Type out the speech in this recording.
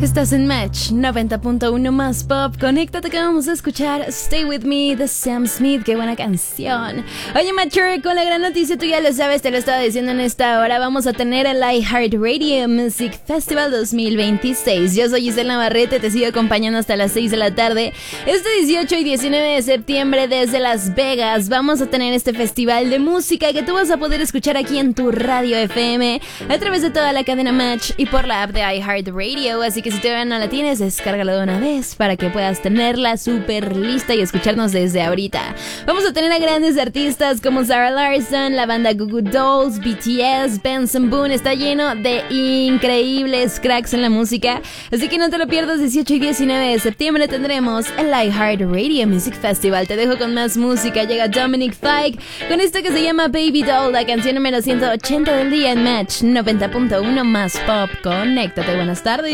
Estás en Match 90.1 más pop. Conéctate que vamos a escuchar Stay With Me de Sam Smith. Qué buena canción. Oye, Matcher, con la gran noticia, tú ya lo sabes, te lo estaba diciendo en esta hora. Vamos a tener el iHeartRadio Music Festival 2026. Yo soy Giselle Navarrete, te sigo acompañando hasta las 6 de la tarde. Este 18 y 19 de septiembre desde Las Vegas vamos a tener este festival de música que tú vas a poder escuchar aquí en tu radio FM a través de toda la cadena Match y por la app de iHeartRadio. Así que si todavía no la tienes, descárgala de una vez para que puedas tenerla súper lista y escucharnos desde ahorita. Vamos a tener a grandes artistas como Zara Larsson, la banda Goo Goo Dolls, BTS, Benson Boone. Está lleno de increíbles cracks en la música, así que no te lo pierdas. 18 y 19 de septiembre tendremos el iHeartRadio Music Festival. Te dejo con más música. Llega Dominic Fike con esto que se llama Baby Doll, la canción número 180 del día en Match 90.1 más pop. Conéctate, buenas tardes.